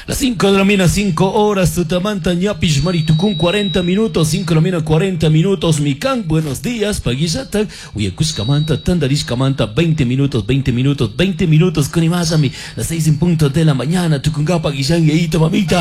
Las 5 de la mañana, 5 horas, Tutamanta, Ñapish, Maritucún, 40 minutos, 5 de la mañana, 40 minutos, Mican, buenos días, Paguizata, Uyacuscamanta, Tandariscamanta, 20 minutos, 20 minutos, 20 minutos, Conimazami, las 6 en punto de la mañana, Tucunga, Paguizán, y mamita.